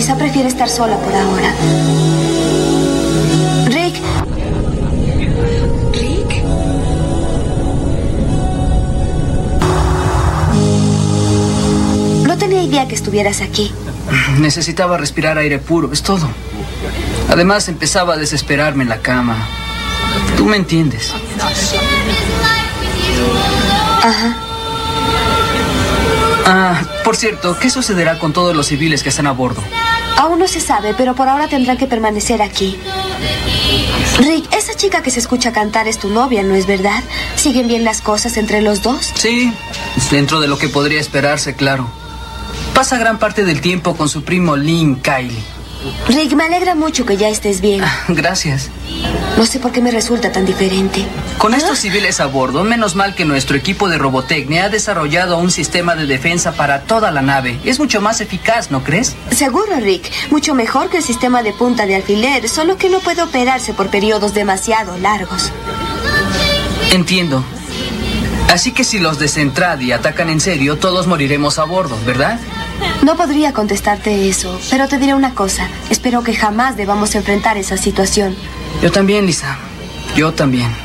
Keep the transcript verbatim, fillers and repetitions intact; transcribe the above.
Quizá prefiere estar sola por ahora. Rick. ¿Rick? No tenía idea que estuvieras aquí. Necesitaba respirar aire puro, es todo. Además, empezaba a desesperarme en la cama. Tú me entiendes. Ajá. Ah, por cierto, ¿qué sucederá con todos los civiles que están a bordo? Aún no se sabe, pero por ahora tendrán que permanecer aquí. Rick, esa chica que se escucha cantar es tu novia, ¿no es verdad? ¿Siguen bien las cosas entre los dos? Sí, dentro de lo que podría esperarse, claro. Pasa gran parte del tiempo con su primo Lynn Kylie. Rick, me alegra mucho que ya estés bien. Gracias. No sé por qué me resulta tan diferente. Con estos civiles a bordo, menos mal que nuestro equipo de robotecnia ha desarrollado un sistema de defensa para toda la nave. Es mucho más eficaz, ¿no crees? Seguro, Rick. Mucho mejor que el sistema de punta de alfiler, solo que no puede operarse por periodos demasiado largos. Entiendo. Así que si los de Centradi atacan en serio, todos moriremos a bordo, ¿verdad? No podría contestarte eso, pero te diré una cosa. Espero que jamás debamos enfrentar esa situación. Yo también, Lisa. Yo también.